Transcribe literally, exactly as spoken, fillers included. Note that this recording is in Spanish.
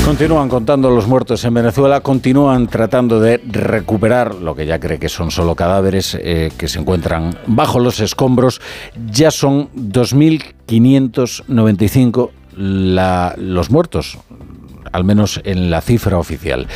Continúan contando los muertos en Venezuela, continúan tratando de recuperar lo que ya cree que son solo cadáveres eh, que se encuentran bajo los escombros. Ya son dos mil quinientos noventa y cinco la, los muertos, al menos en la cifra oficial.